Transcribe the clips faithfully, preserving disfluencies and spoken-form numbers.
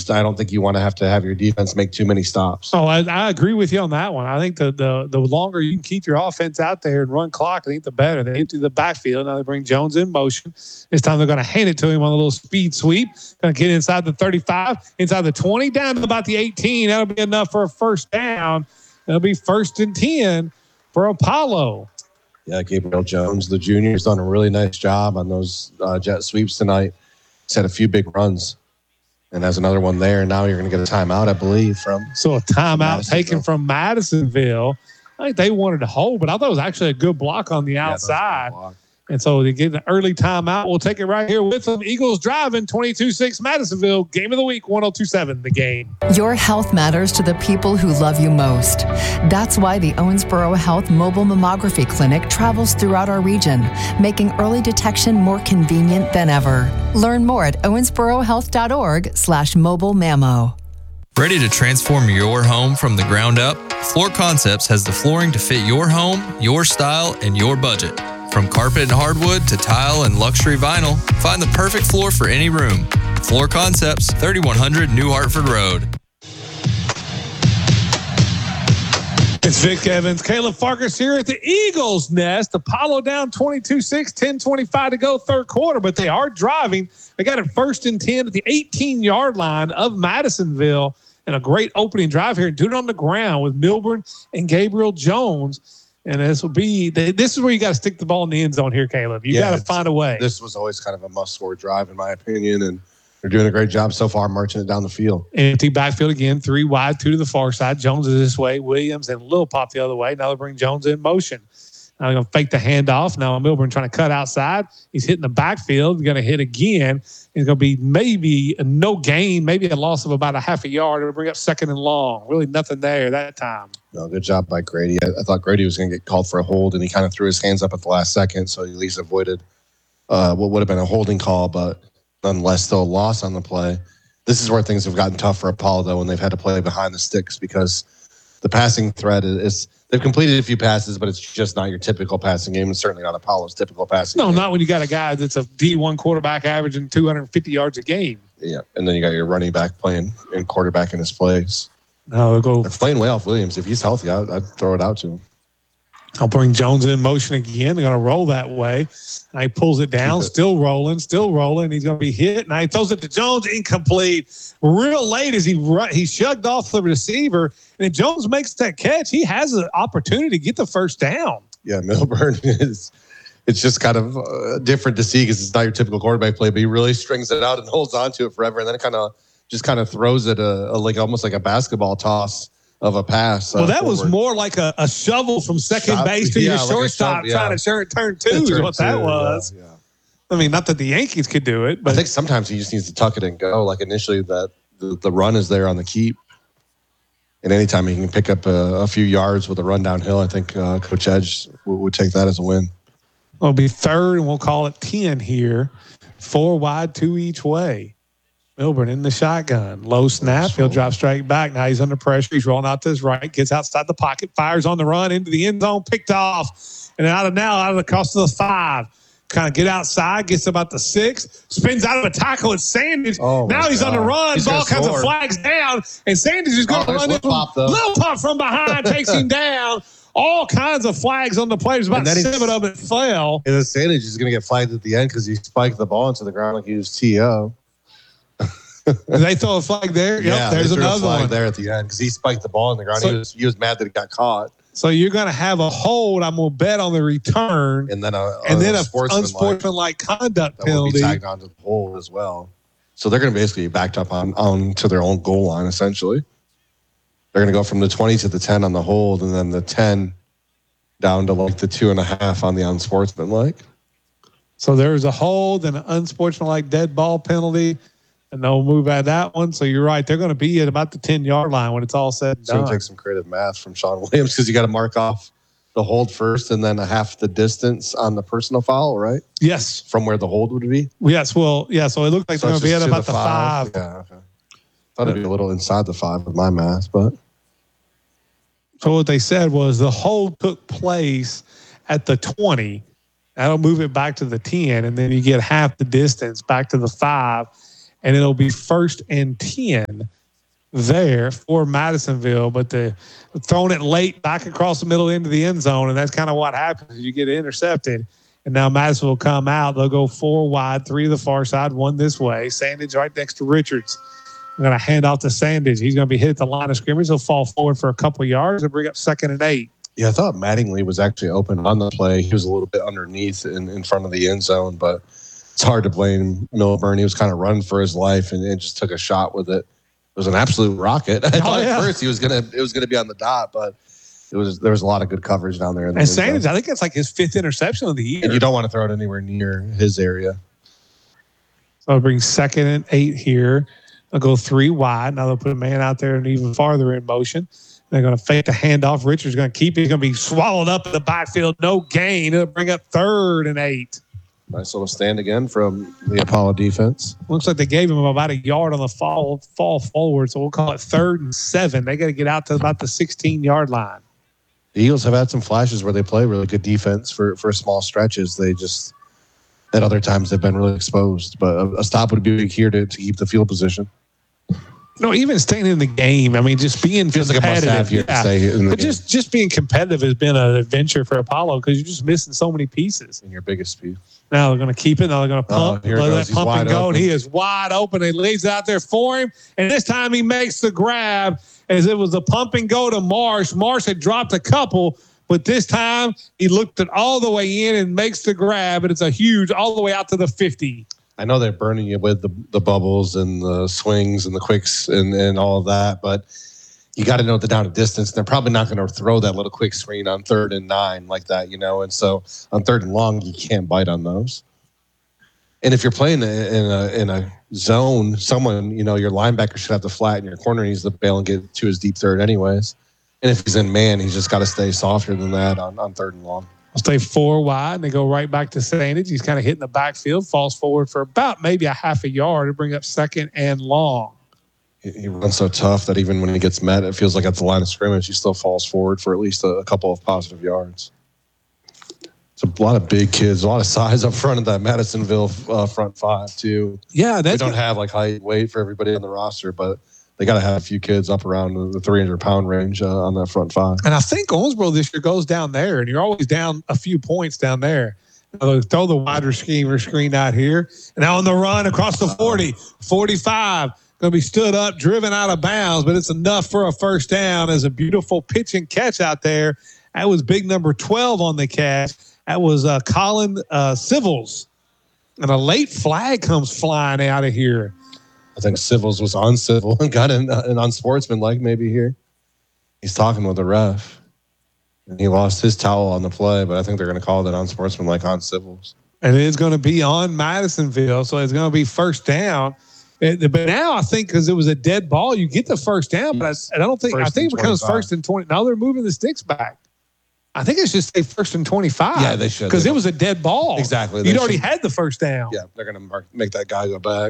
just I don't think you want to have to have your defense make too many stops. Oh, I, I agree with you on that one. I think the, the the longer you can keep your offense out there and run clock, I think the better. They empty the backfield. Now they bring Jones in motion. This time they're going to hand it to him on a little speed sweep. Going to get inside the thirty-five, inside the twenty, down to about the eighteen. That'll be enough for a first down. It'll be first and ten for Apollo. Yeah, Gabriel Jones, the junior, has done a really nice job on those uh, jet sweeps tonight. He's had a few big runs. And there's another one there. Now you're going to get a timeout, I believe, from So a timeout taken from Madisonville. I think they wanted to hold, but I thought it was actually a good block on the outside. Yeah, and so they get an early timeout. We'll take it right here with them. Eagles driving twenty-two six Madisonville. Game of the week, one oh two seven The Game. Your health matters to the people who love you most. That's why the Owensboro Health Mobile Mammography Clinic travels throughout our region, making early detection more convenient than ever. Learn more at owensborohealth.org slash mobile mammo. Ready to transform your home from the ground up? Floor Concepts has the flooring to fit your home, your style, and your budget. From carpet and hardwood to tile and luxury vinyl, find the perfect floor for any room. Floor Concepts, thirty-one hundred New Hartford Road. It's Vic Evans, Caleb Farkas here at the Eagles Nest. Apollo down twenty-two six, ten twenty-five to go third quarter, but they are driving. They got it first and ten at the eighteen-yard line of Madisonville, and a great opening drive here. Do it on the ground with Milburn and Gabriel Jones. And this will be, this is where you got to stick the ball in the end zone here, Caleb. You yeah, got to find a way. This was always kind of a must-score drive, in my opinion, and they're doing a great job so far marching it down the field. Empty backfield again, three wide, two to the far side. Jones is this way, Williams and Lil Pop the other way. Now they bring Jones in motion. Now they're going to fake the handoff. Now Milburn trying to cut outside. He's hitting the backfield. He's going to hit again. It's going to be maybe a no gain, maybe a loss of about a half a yard. It'll bring up second and long. Really nothing there that time. No, good job by Grady. I, I thought Grady was going to get called for a hold, and he kind of threw his hands up at the last second, so he at least avoided uh, what would have been a holding call, but nonetheless still a loss on the play. This is where things have gotten tough for Apollo, though, when they've had to play behind the sticks, because the passing threat is, is they've completed a few passes, but it's just not your typical passing game, and certainly not Apollo's typical passing no, game. No, not when you got a guy that's a D one quarterback averaging two hundred fifty yards a game. Yeah, and then you got your running back playing and quarterback in his plays. No, go. They're playing way off Williams. If he's healthy, I'd, I'd throw it out to him. I'll bring Jones in motion again. They're going to roll that way. And he pulls it down, still rolling, still rolling. He's going to be hit. And he throws it to Jones, incomplete. Real late as he run, he shugged off the receiver. And if Jones makes that catch, he has an opportunity to get the first down. Yeah, Milburn is. It's just kind of uh, different to see because it's not your typical quarterback play, but he really strings it out and holds on to it forever, and then it kind of just kind of throws it a, a like almost like a basketball toss of a pass. Well, uh, that forward. was more like a, a shovel from second Shot, base to yeah, your like shortstop shove, yeah. trying to turn turn two yeah, is turn what that two, was. Yeah, yeah. I mean, not that the Yankees could do it, but I think sometimes he just needs to tuck it and go. Like initially, that the, the run is there on the keep, and anytime he can pick up a, a few yards with a run downhill, I think uh, Coach Edge would, would take that as a win. It'll be third, and we'll call it ten here. Four wide, two each way. Milburn in the shotgun. Low snap. He'll drop straight back. Now he's under pressure. He's rolling out to his right. Gets outside the pocket. Fires on the run into the end zone. Picked off. And out of now, out of the cost of the five. Kind of get outside. Gets about the six. Spins out of a tackle. It's Sanders. Oh now he's God. on the run. He's Ball comes of flags down. And Sanders is going to oh, run in. Pop, Little Pop from behind takes him down. All kinds of flags on the players. About seven of them fell. And then Sanders is going to get flagged at the end because he spiked the ball into the ground like he was T O. They throw a flag there? Yep, yeah, there's they threw another a flag one. there at the end because he spiked the ball in the ground. So, he, was, he was mad that it got caught. So you're going to have a hold. I'm going to bet on the return. And then a, a and then a unsportsmanlike, unsportsmanlike conduct that penalty. Will be tagged onto the hold as well. So they're going to basically be backed up on, on to their own goal line, essentially. They're going to go from the twenty to the ten on the hold, and then the ten down to like the two and a half on the unsportsmanlike. So there's a hold and an unsportsmanlike dead ball penalty, and they'll move out of that one. So you're right. They're going to be at about the ten-yard line when it's all said and So done. it takes some creative math from Sean Williams because you got to mark off the hold first and then a half the distance on the personal foul, right? Yes. From where the hold would be? Yes. Well, yeah. So it looked like So they're going to be at to about the five. five. Yeah, okay. Thought it'd be a little inside the five with my math, but... So what they said was the hold took place at the twenty. That'll move it back to the ten, and then you get half the distance back to the five. and it'll be first and ten there for Madisonville. But the throwing it late back across the middle into the end zone, and that's kind of what happens. You get intercepted, and now Madisonville will come out. They'll go four wide, three to the far side, one this way. Sandage right next to Richards. I'm going to hand off to Sandage. He's going to be hit at the line of scrimmage. He'll fall forward for a couple of yards and bring up second and eight. Yeah, I thought Mattingly was actually open on the play. He was a little bit underneath in, in front of the end zone, but it's hard to blame Milburn. He was kind of running for his life and, and just took a shot with it. It was an absolute rocket. I thought Oh, yeah. at first he was gonna it was gonna be on the dot, but it was there was a lot of good coverage down there. In the And end zone. Sandage, I think that's like his fifth interception of the year. And you don't want to throw it anywhere near his area. So I'll bring second and eight here. They'll go three wide. Now they'll put a man out there and even farther in motion. They're going to fake the handoff. Richards going to keep it. He's going to be swallowed up in the backfield. No gain. It'll bring up third and eight. Nice little stand again from the Apollo defense. Looks like they gave him about a yard on the fall fall forward, so we'll call it third and seven. They got to get out to about the sixteen-yard line. The Eagles have had some flashes where they play really good defense for, for small stretches. They just, at other times, they've been really exposed. But a, a stop would be here to, to keep the field position. No, even staying in the game. I mean, just being Feels like a competitive. must-have here to yeah. stay in the but game. just just being competitive has been an adventure for Apollo because you're just missing so many pieces. In your biggest piece. Now they're going to keep it. Now they're going to pump. Oh, here it let goes. that He's pump and wide go. open. And he is wide open. He lays it out there for him. And this time he makes the grab as it was a pump and go to Marsh. Marsh had dropped a couple, but this time he looked it all the way in and makes the grab. And it's a huge all the way out to the fifty. I know they're burning you with the, the bubbles and the swings and the quicks and, and all of that, but you got to know the down and distance. They're probably not going to throw that little quick screen on third and nine like that, you know. And so on third and long, you can't bite on those. And if you're playing in a in a zone, someone, you know, your linebacker should have to flatten your corner. Needs to bail and get to his deep third anyways. And if he's in man, he's just got to stay softer than that on, on third and long. Stay four wide, and they go right back to Sandage. He's kind of hitting the backfield, falls forward for about maybe a half a yard to bring up second and long. He, he runs so tough that even when he gets met, it feels like at the line of scrimmage, he still falls forward for at least a, a couple of positive yards. It's a lot of big kids, a lot of size up front of that Madisonville uh, front five, too. Yeah, They that's don't have like height, weight for everybody on the roster, but they got to have a few kids up around the three hundred pound range uh, on that front five. And I think Owensboro this year goes down there, and you're always down a few points down there. They'll throw the wide receiver screen out here. And now on the run across the forty, forty-five, going to be stood up, driven out of bounds, but it's enough for a first down. As a beautiful pitch and catch out there. That was big number twelve on the catch. That was uh, Colin uh, Civils. And a late flag comes flying out of here. I think Civils was on civil and got an, an unsportsmanlike maybe here. He's talking with the ref. And he lost his towel on the play, but I think they're going to call it unsportsmanlike on Civils. And it's going to be on Madisonville, so it's going to be first down. It, but now I think because it was a dead ball, you get the first down. But I, I don't think First I think it and becomes twenty-five. first and twenty. Now they're moving the sticks back. I think it's just a first and twenty-five. Yeah, they should. because They- it was a dead ball. Exactly. They You'd already should. had the first down. Yeah, they're going to make that guy go back.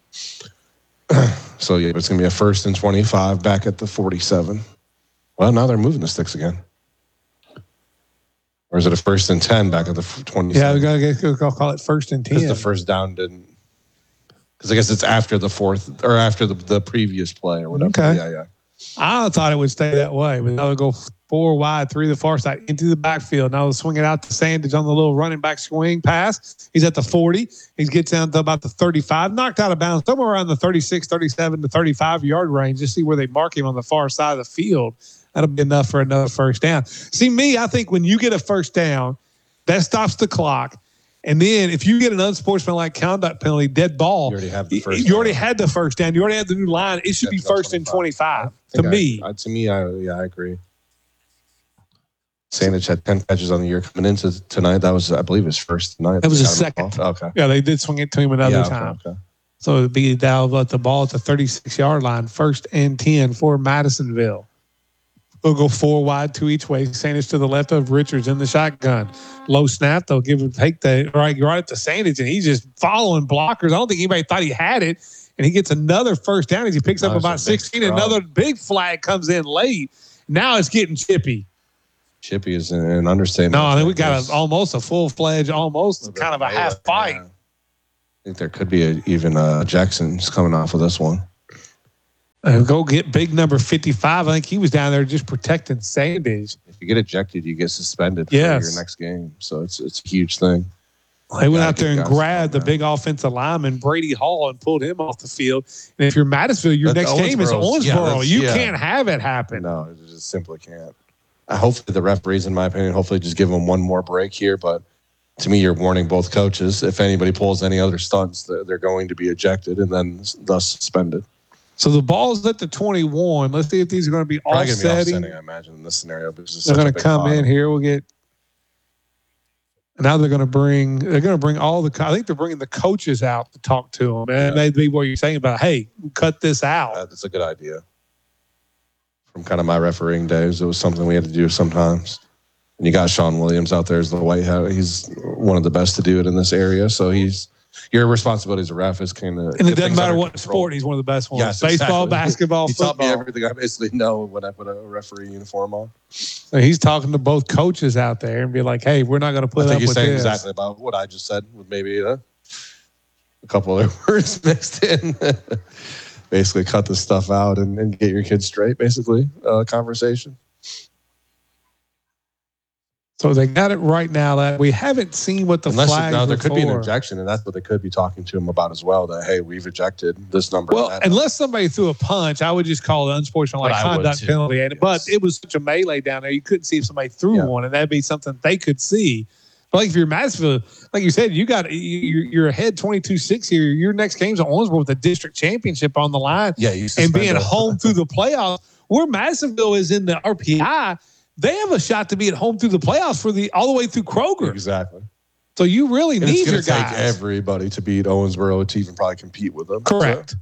So, yeah, it's going to be a first and twenty-five back at the forty-seven. Well, now they're moving the sticks again. Or is it a first and ten back at the twenty-seven? Yeah, we got to get we'll call it first and ten. Because the first down didn't. Because I guess it's after the fourth or after the, the previous play or whatever. Okay. Yeah, yeah. I thought it would stay that way, but now they go four wide, three to the far side into the backfield. Now they'll swing it out to Sandage on the little running back swing pass. He's at the forty. He gets down to about the thirty-five, knocked out of bounds, somewhere around the thirty-six, thirty-seven to thirty-five yard range. Just see where they mark him on the far side of the field. That'll be enough for another first down. See, me, I think when you get a first down, that stops the clock. And then if you get an unsportsmanlike conduct penalty, dead ball, You already have the first you down. already had the first down. You already had the new line. It should Yeah, be it's not first and twenty-five. twenty-five. To I- me, I, to me, I, yeah, I agree. Sandage had ten catches on the year coming into tonight. That was, I believe, his first tonight. That was his Got him second. off. Okay. yeah, they did swing it to him another Yeah, okay, time. okay. So it'd be down at the ball at the thirty-six yard line, first and ten for Madisonville. They'll go four wide, two each way. Sandage to the left of Richards in the shotgun. Low snap. They'll give him take the right, right at the Sandage, and he's just following blockers. I don't think anybody thought he had it, and he gets another first down as he picks That up was a about big sixteen. stride. Another big flag comes in late. Now it's getting chippy. Chippy is an, an understatement. No, I think we got Yes. a, almost a full fledged, almost kind of a half fight. Yeah. think there could be a, even uh, Jackson's coming off of this one. Uh, go get big number fifty-five. I think he was down there just protecting Sandage. If you get ejected, you get suspended yes. for your next game. So it's it's a huge thing. They went out there and grabbed the big offensive lineman, Brady Hall, and pulled him off the field. And if you're Madisonville, your That's next game is Owensboro. Yeah, you yeah. can't have it happen. No, it just simply can't. I hopefully the referees, in my opinion, hopefully just give them one more break here. But to me, you're warning both coaches. If anybody pulls any other stunts, they're, they're going to be ejected and then thus suspended. So the ball's at the twenty-one. Let's see if these are going to be Probably offsetting. Gonna be offsetting, I imagine, in this scenario. They're going to come in here. We'll get. Now they're going to bring. They're going to bring all the. I think they're bringing the coaches out to talk to them, and yeah. maybe what you're saying about, hey, cut this out. Uh, that's a good idea. From kind of my refereeing days, it was something we had to do sometimes. And you got Sean Williams out there as the white hat. He's one of the best to do it in this area. So he's your responsibility as a ref is kind of. And it doesn't matter what control. Sport, he's one of the best ones. Yes, baseball, exactly. basketball, he football. He taught me everything I basically know when I put a referee uniform on. So he's talking to both coaches out there and be like, "Hey, we're not going to put I think up he's with saying this." Exactly about what I just said, with maybe a, a couple other words mixed in. Basically, cut this stuff out and, and get your kids straight. Basically, uh, conversation. So they got it right now. That we haven't seen what the Unless flags now there were could for. be an ejection, and that's what they could be talking to him about as well. That hey, we've ejected this number. Well, that unless somebody threw a punch, I would just call it unsportsmanlike conduct penalty. And, yes. But it was such a melee down there, you couldn't see if somebody threw yeah. one, and that'd be something they could see. But like if you're Madisonville, like you said, you got you're, you're ahead twenty-two six here. Your next game's at Owensboro with the district championship on the line. Yeah, you and being home through the playoffs. Where Madisonville is in the R P I, they have a shot to be at home through the playoffs for the all the way through Kroger. Exactly. So you really and need it's your take guys. Everybody to beat Owensboro to even probably compete with them. Correct.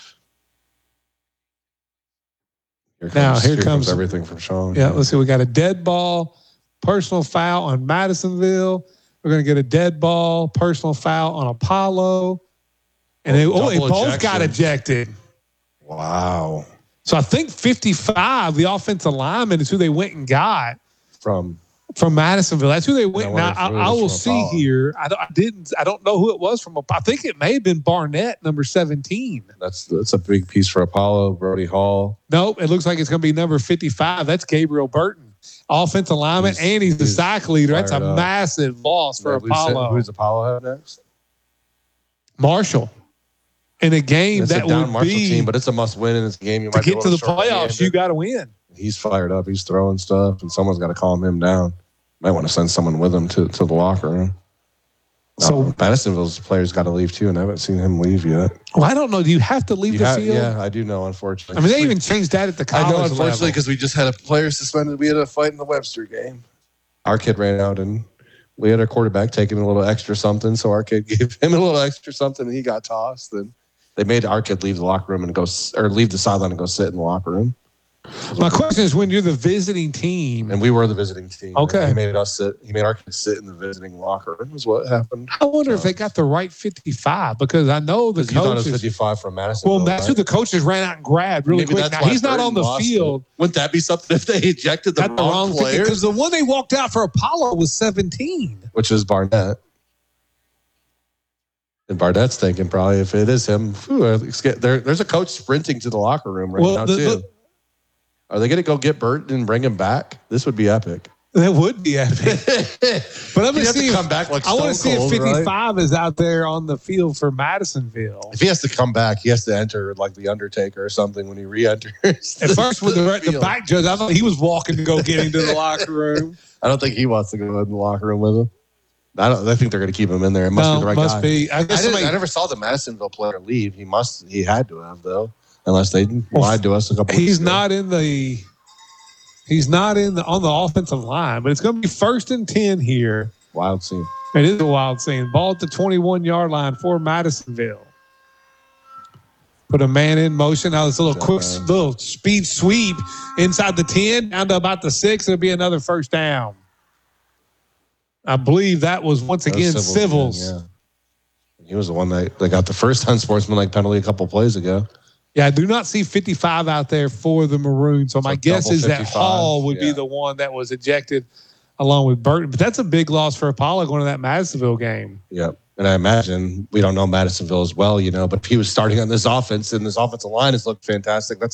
So here comes, now here, here comes, comes everything from Sean. Yeah, let's see. We got a dead ball, personal foul on Madisonville. We're going to get a dead ball, personal foul on Apollo. And they, oh, they both ejection. got ejected. Wow. So I think fifty-five, the offensive lineman, is who they went and got from from Madisonville. That's who they went. Now, I, I, I will see Apollo. here. I, don't, I didn't. I don't know who it was from. I think it may have been Barnett, number seventeen. That's that's a big piece for Apollo. Brody Hall. Nope. It looks like it's going to be number fifty-five. That's Gabriel Burton, offensive lineman, he's, and he's the sack leader. That's a up. massive loss for yeah, Apollo. Who's Apollo have next? Marshall. In a game it's that a down would Marshall be team, but it's a must win in this game. You to might get to the playoffs. You got to win. He's fired up. He's throwing stuff, and someone's got to calm him down. Might want to send someone with him to, to the locker room. So uh, Madisonville's players got to leave too, and I haven't seen him leave yet. Well, I don't know. Do you have to leave you the have, field? Yeah, I do know. Unfortunately, I mean, they even changed that at the college I know, unfortunately, because we just had a player suspended. We had a fight in the Webster game. Our kid ran out, and we had our quarterback taking a little extra something, so our kid gave him a little extra something, and he got tossed. And they made our kid leave the locker room and go, or leave the sideline and go sit in the locker room. My question is, when you're the visiting team, and we were the visiting team, okay, he made us sit. He made our kids sit in the visiting locker room. Was what happened. I wonder so. if they got the right fifty-five because I know the coaches. You thought it was fifty-five from Madison. Well, that's right? who the coaches ran out and grabbed really Maybe quick. Now he's not on the field. It. Wouldn't that be something if they ejected the wrong, the wrong player? Because the one they walked out for Apollo was seventeen, which is Barnett. And Barnett's thinking probably if it is him, whew, there, there's a coach sprinting to the locker room right well, now the, too. The, Are they going to go get Burton and bring him back? This would be epic. That would be epic. But I'm going to see come back like I want to see if fifty-five right? is out there on the field for Madisonville. If he has to come back, he has to enter like the Undertaker or something when he re-enters. At first, with the, the back judge, I thought he was walking to go get into the locker room. I don't think he wants to go in the locker room with him. I don't. I think they're going to keep him in there. It must no, be the right must guy. Be. I, I, somebody, I never saw the Madisonville player leave. He must. He had to have though, unless they well, lied to us a couple. He's weeks ago. not in the. He's not in the on the offensive line, but it's going to be first and ten here. Wild scene. It is a wild scene. Ball at the twenty-one yard line for Madisonville. Put a man in motion. Now this little Jump quick man. little speed sweep inside the ten down to about the six. It'll be another first down. I believe that was once again was Civils. Civils. Yeah. He was the one that, that got the first unsportsmanlike penalty a couple plays ago. Yeah, I do not see fifty-five out there for the Maroons. So, so my guess is that Hall would yeah. be the one that was ejected along with Burton. But that's a big loss for Apollo going to that Madisonville game. Yep. And I imagine we don't know Madisonville as well, you know, but if he was starting on this offense and this offensive line has looked fantastic, that's